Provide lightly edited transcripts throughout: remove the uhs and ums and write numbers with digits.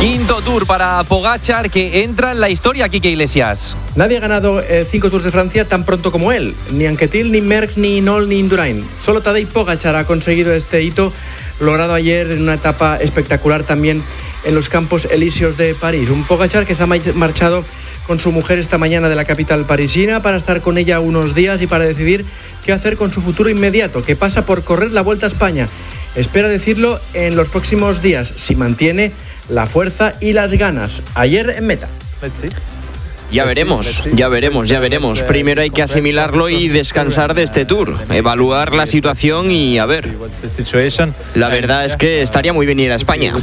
Quinto Tour para Pogačar, que entra en la historia, Quique Iglesias. Nadie ha ganado 5 Tours de Francia tan pronto como él. Ni Anquetil, ni Merckx, ni Hinault, ni Indurain. Solo Tadej Pogačar ha conseguido este hito, logrado ayer en una etapa espectacular también en los Campos Elíseos de París. Un Pogačar que se ha marchado con su mujer esta mañana de la capital parisina para estar con ella unos días y para decidir qué hacer con su futuro inmediato, que pasa por correr la Vuelta a España. Espera decirlo en los próximos días, si mantiene la fuerza y las ganas. Ayer en meta. Ya veremos. Primero hay que asimilarlo y descansar de este Tour, evaluar la situación y a ver. La verdad es que estaría muy bien ir a España.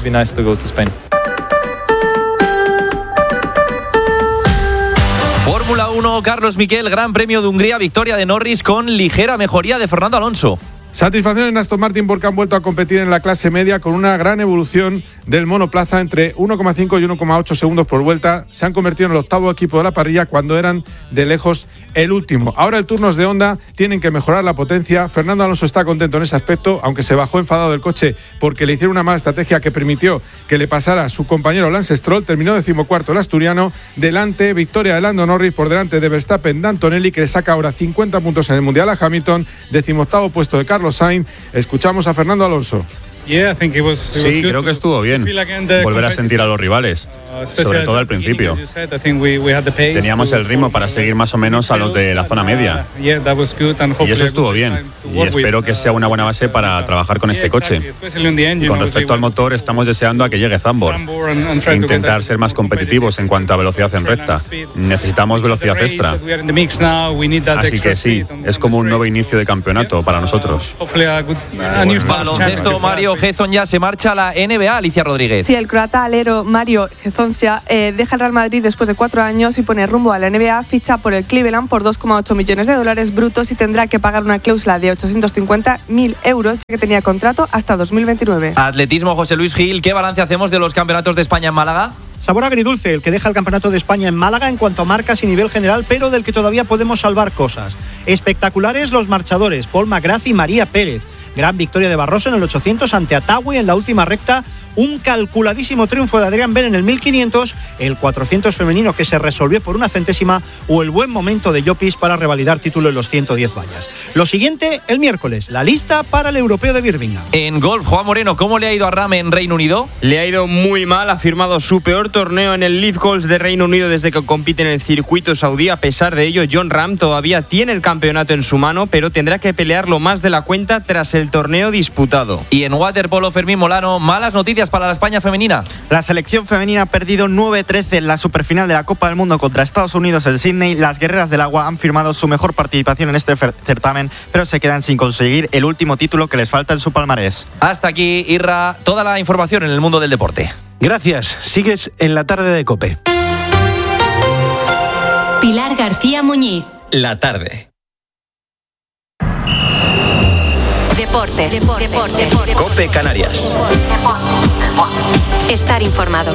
Fórmula 1, Carlos Miquel, Gran Premio de Hungría, victoria de Norris con ligera mejoría de Fernando Alonso. Satisfacción en Aston Martin porque han vuelto a competir en la clase media con una gran evolución del monoplaza entre 1,5 y 1,8 segundos por vuelta. Se han convertido en el octavo equipo de la parrilla cuando eran de lejos el último. Ahora el turno es de Honda, tienen que mejorar la potencia. Fernando Alonso está contento en ese aspecto, aunque se bajó enfadado del coche porque le hicieron una mala estrategia que permitió que le pasara a su compañero Lance Stroll. Terminó 14º el asturiano, delante, victoria de Lando Norris por delante de Verstappen, de Antonelli, que le saca ahora 50 puntos en el Mundial a Hamilton, 18º puesto de Carlos Sainz. Escuchamos a Fernando Alonso. Sí, creo que estuvo bien volver a sentir a los rivales, sobre todo al principio. Teníamos el ritmo para seguir más o menos a los de la zona media y eso estuvo bien y espero que sea una buena base para trabajar con este coche. Con respecto al motor, estamos deseando a que llegue Zandvoort e intentar ser más competitivos en cuanto a velocidad en recta. Necesitamos velocidad extra, así que sí, es como un nuevo inicio de campeonato para nosotros. Baloncesto, Mario Hezonja ya se marcha a la NBA, Alicia Rodríguez. Sí, el croata alero Mario Hezonja deja el Real Madrid después de 4 años y pone rumbo a la NBA, ficha por el Cleveland por $2,8 millones brutos y tendrá que pagar una cláusula de 850.000 euros que tenía contrato hasta 2029. Atletismo, José Luis Gil, ¿qué balance hacemos de los campeonatos de España en Málaga? Sabor agridulce el que deja el Campeonato de España en Málaga en cuanto a marcas y nivel general, pero del que todavía podemos salvar cosas. Espectaculares los marchadores, Paul McGrath y María Pérez. Gran victoria de Barroso en el 800 ante Atawi en la última recta. Un calculadísimo triunfo de Adrián Ben en el 1500, el 400 femenino que se resolvió por 1 centésima o el buen momento de Llopis para revalidar título en los 110 vallas. Lo siguiente, el miércoles, la lista para el Europeo de Birmingham. En golf, Juan Moreno, ¿cómo le ha ido a Rahm en Reino Unido? Le ha ido muy mal, ha firmado su peor torneo en el Leaf Golf de Reino Unido desde que compite en el circuito saudí. A pesar de ello, Jon Rahm todavía tiene el campeonato en su mano, pero tendrá que pelearlo más de la cuenta tras el torneo disputado. Y en waterpolo, Fermín Molano, malas noticias para la España femenina. La selección femenina ha perdido 9-13 en la superfinal de la Copa del Mundo contra Estados Unidos en Sydney. Las guerreras del agua han firmado su mejor participación en este certamen, pero se quedan sin conseguir el último título que les falta en su palmarés. Hasta aquí, Irra, toda la información en el mundo del deporte. Gracias. Sigues en la tarde de COPE. Pilar García Muñiz. La tarde. Deportes. COPE Canarias. Estar informado.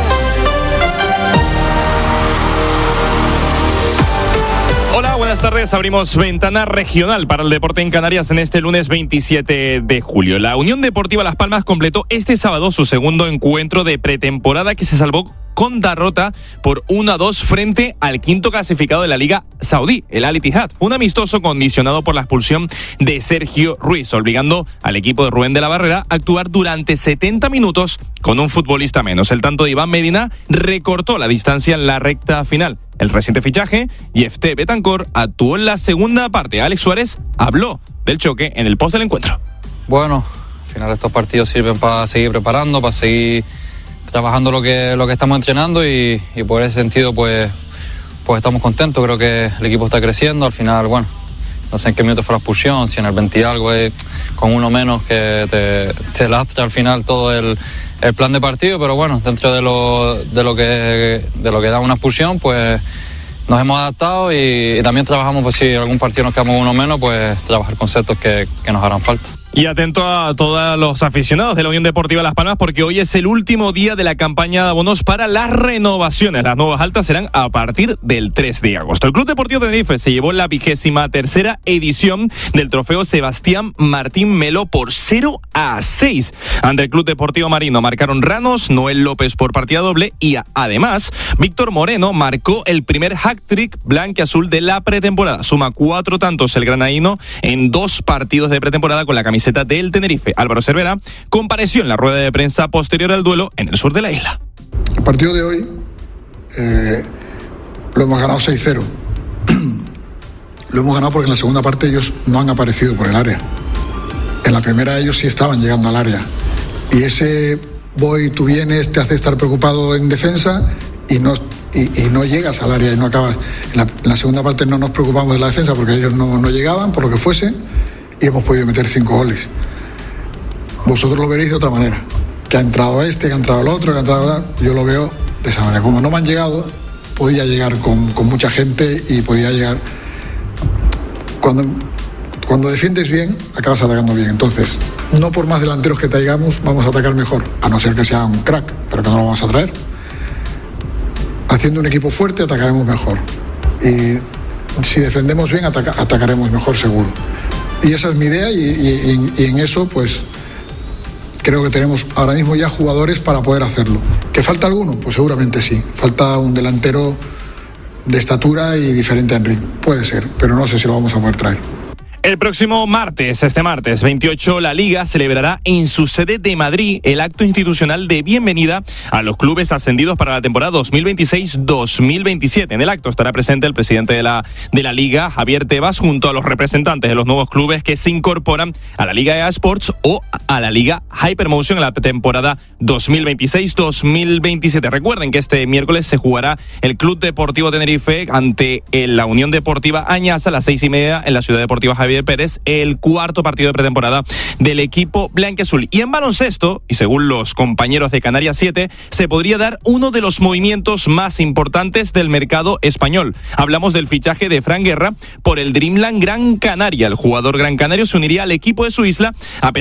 Hola, buenas tardes. Abrimos ventana regional para el deporte en Canarias en este lunes 27 de julio. La Unión Deportiva Las Palmas completó este sábado su segundo encuentro de pretemporada que se salvó con derrota por 1-2 frente al quinto clasificado de la Liga Saudí, el Al Ittihad. Fue un amistoso condicionado por la expulsión de Sergio Ruiz, obligando al equipo de Rubén de la Barrera a actuar durante 70 minutos con un futbolista menos. El tanto de Iván Medina recortó la distancia en la recta final. El reciente fichaje, Yefté Betancor, actuó en la segunda parte. Alex Suárez habló del choque en el post del encuentro. Bueno, al final estos partidos sirven para seguir preparando, para seguir trabajando lo que estamos entrenando y por ese sentido pues estamos contentos. Creo que el equipo está creciendo. Al final, bueno, no sé en qué minuto fue la expulsión, si en el 20 y algo con uno menos que te lastra al final todo el plan de partido, pero bueno, dentro de lo que da una expulsión, pues nos hemos adaptado y también trabajamos, pues si en algún partido nos quedamos uno menos, pues trabajar conceptos que nos harán falta. Y atento a todos los aficionados de la Unión Deportiva Las Palmas, porque hoy es el último día de la campaña de abonos para las renovaciones. Las nuevas altas serán a partir del 3 de agosto. El Club Deportivo Tenerife se llevó la 23ª edición del trofeo Sebastián Martín Melo por 0-6. Ante el Club Deportivo Marino marcaron Ranos, Noel López por partida doble y además Víctor Moreno marcó el primer hat-trick blanquiazul de la pretemporada. Suma 4 tantos el granadino en 2 partidos de pretemporada con la camiseta del Tenerife. Álvaro Cervera compareció en la rueda de prensa posterior al duelo en el sur de la isla. El partido de hoy lo hemos ganado 6-0. Lo hemos ganado porque en la segunda parte ellos no han aparecido por el área. En la primera ellos sí estaban llegando al área. Y ese voy, tú vienes, te hace estar preocupado en defensa y no llegas al área y no acabas. En la segunda parte no nos preocupamos de la defensa porque ellos no llegaban, por lo que fuese, y hemos podido meter 5 goles. Vosotros lo veréis de otra manera. Que ha entrado este, que ha entrado el otro, que ha entrado... Yo lo veo de esa manera. Como no me han llegado, podía llegar con mucha gente y podía llegar... Cuando defiendes bien, acabas atacando bien. Entonces, no por más delanteros que traigamos, vamos a atacar mejor. A no ser que sea un crack, pero que no lo vamos a traer. Haciendo un equipo fuerte, atacaremos mejor. Y si defendemos bien, atacaremos mejor seguro. Y esa es mi idea y en eso pues creo que tenemos ahora mismo ya jugadores para poder hacerlo. ¿Que falta alguno? Pues seguramente sí. Falta un delantero de estatura y diferente a Henry. Puede ser, pero no sé si lo vamos a poder traer. El próximo martes, este martes 28, la Liga celebrará en su sede de Madrid el acto institucional de bienvenida a los clubes ascendidos para la temporada 2026-2027. En el acto estará presente el presidente de la Liga, Javier Tebas, junto a los representantes de los nuevos clubes que se incorporan a la Liga EA Sports o a la Liga Hypermotion en la temporada 2026-2027. Recuerden que este miércoles se jugará el Club Deportivo Tenerife ante la Unión Deportiva Añaza a las 6:30 en la Ciudad Deportiva Javier Pérez, el cuarto partido de pretemporada del equipo blanquiazul. Y en baloncesto, y según los compañeros de Canarias 7, se podría dar uno de los movimientos más importantes del mercado español. Hablamos del fichaje de Fran Guerra por el Dreamland Gran Canaria. El jugador gran canario se uniría al equipo de su isla a